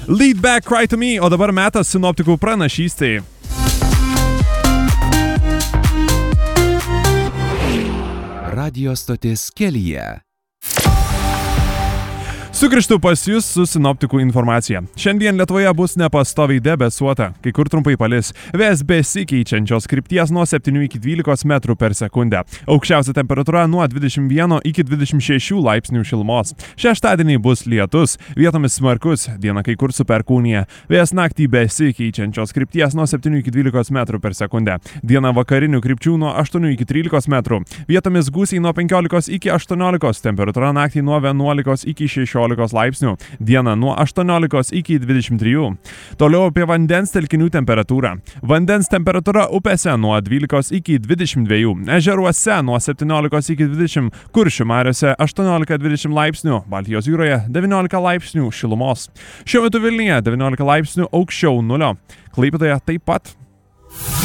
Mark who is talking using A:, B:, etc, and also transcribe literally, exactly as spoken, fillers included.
A: Lead Back, Cry to Me, o dabar metas sinoptikų pranašystei.
B: Radio stotis Kelyje.
A: Sugrįžtu pas jūs su sinoptikų informacija. Šiandien Lietuvoje bus nepastoviai debesuota, kai kur trumpai palis. Vėjas besikeičiančios krypties nuo septynių iki dvylikos metrų per sekundę. Aukščiausia temperatūra nuo dvidešimt vieno iki dvidešimt šešių laipsnių šilumos. Šeštadienį bus lietus, vietomis smarkus, dieną kai kur su perkūnija. Vėjas naktį besikeičiančios krypties nuo septynių iki dvylikos metrų per sekundę. Diena vakarinių krypčių nuo aštuonių iki trylikos metrų. Vietomis gūsiai nuo penkiolikos iki aštuoniolikos, temperatūra naktį nuo vienuolikos iki šešiolikos laipsnių, dieną nuo aštuoniolikos iki dvidešimt trijų. Toliau apie vandens telkinių temperatūrą. Vandens temperatūra upėse nuo dvylikos iki dvidešimt dviejų, ežeruose nuo septyniolikos iki dvidešimt, Kuršių mariose aštuoniolika dvidešimt laipsnių, Baltijos jūroje devyniolika laipsnių šilumos. Šiuo metu Vilniuje devyniolika laipsnių aukščiau nulio. Klaipėdoje taip pat.